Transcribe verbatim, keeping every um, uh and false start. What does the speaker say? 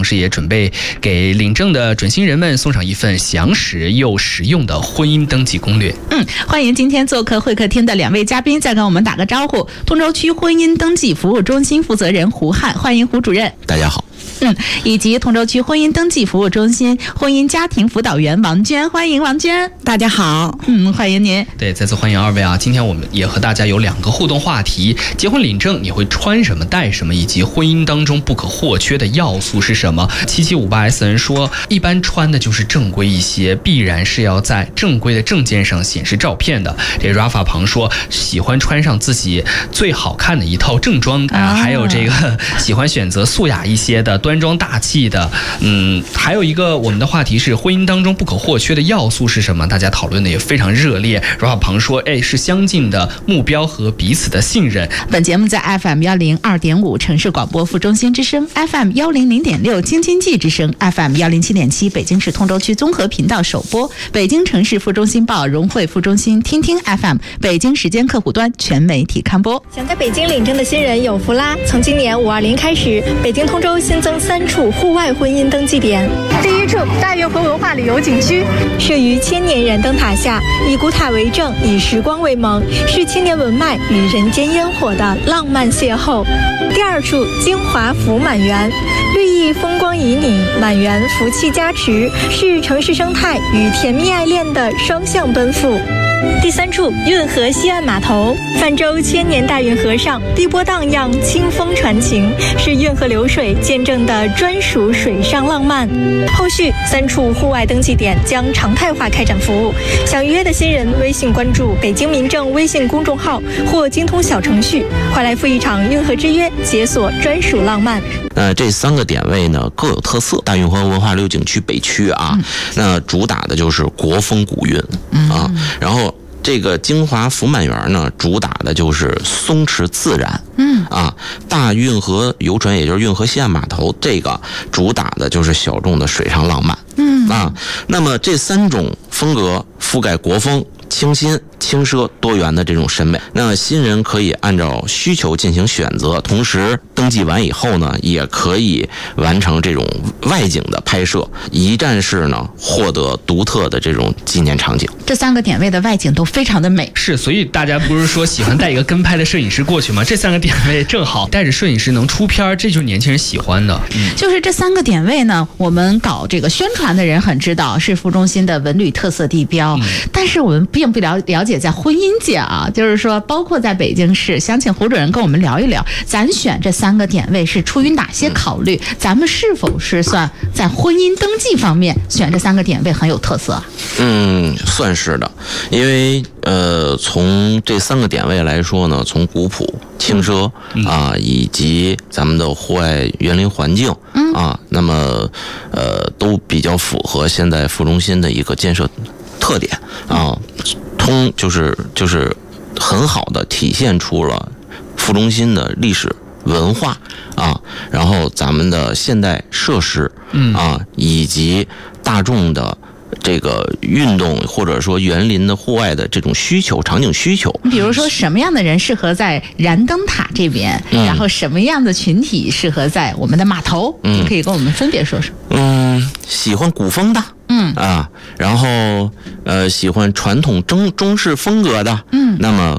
时也准备给领证的准新人们送上一份详实又实用的婚姻登记攻略。 嗯，欢迎今天做客会客厅的两位嘉宾，再跟我们打个招呼。通州区婚姻登记服务中心负责人胡汉，欢迎胡主任。 大家好。 嗯，以及通州区婚姻登记服务中心婚姻家庭辅导员王娟，欢迎王娟。 大家好。 嗯，欢迎您。 对，再次欢迎二位啊！今天我们也和大家有两个互动话题：结婚领证你会穿什么、戴什么，以及婚姻当中不可或缺的要素是什么？七七五八 S N 说，一般穿的就是正规一些，必然是要在正规的证件上显示照片的。这 Rafa 庞说，喜欢穿上自己最好看的一套正装啊，还有这个喜欢选择素雅一些的。端庄大气的，嗯，还有一个我们的话题是婚姻当中不可或缺的要素是什么？大家讨论的也非常热烈。然后旁说，哎，是相近的目标和彼此的信任。 本节目在 F M 幺零二点五城市广播副中心之声 ，F M 幺零零点六京津冀之声 ，F M 幺零七点七北京市通州区综合频道首播，北京城市副中心报、融汇副中心听听 F M 北京时间客户端全媒体刊播。 想在北京领证的新人有福啦！从今年五二零开始，北京通州新增三处户外婚姻登记点。 第一处大运河文化旅游景区， 设于千年燃灯塔下，以古塔为证，以时光为盟，是千年文脉与人间烟火的浪漫邂逅。第二处金华福满园，绿意风光旖旎，满园福气加持，是城市生态与甜蜜爱恋的双向奔赴。第三处运河西岸码头，泛舟千年大运河上，碧波荡漾，清风传情，是运河流水见证的专属水上浪漫。后续三处户外登记点将常态化开展服务，想预约的新人微信关注北京民政微信公众号或精通小程序，快来赴一场运河之约，解锁专属浪漫。 那这三个点位呢各有特色。大运河文化旅游景区北区啊，嗯、那主打的就是国风古韵、嗯、啊，然后这个金华福满园呢，主打的就是松弛自然。嗯啊，大运河游船，也就是运河西岸码头，这个主打的就是小众的水上浪漫。嗯啊，那么这三种风格覆盖国风、清新、轻奢、多元的这种审美，那新人可以按照需求进行选择，同时登记完以后呢，也可以完成这种外景的拍摄，一站式呢获得独特的这种纪念场景。 这三个点位的外景都非常的美， 是，所以大家不是说喜欢带一个跟拍的摄影师过去吗？这三个点位正好带着摄影师能出片，这就是年轻人喜欢的。 嗯，就是这三个点位呢，我们搞这个宣传的人很知道是副中心的文旅特色地标，嗯、但是我们并不了了解在婚姻界啊，就是说包括在北京市，想请胡主任跟我们聊一聊，咱选这三个点位是出于哪些考虑？咱们是否是算在婚姻登记方面选这三个点位很有特色啊？ 嗯，算是的，因为呃，从这三个点位来说呢，从古朴、轻奢啊，以及咱们的户外园林环境啊，那么呃，都比较符合现在副中心的一个建设特点啊，通就是就是很好的体现出了副中心的历史文化啊，然后咱们的现代设施啊，以及大众的这个运动或者说园林的户外的这种需求场景需求， 比如说什么样的人适合在燃灯塔这边、嗯、然后什么样的群体适合在我们的码头、嗯、你可以跟我们分别说说。 嗯，喜欢古风的，嗯啊，然后呃喜欢传统中中式风格的，嗯，那么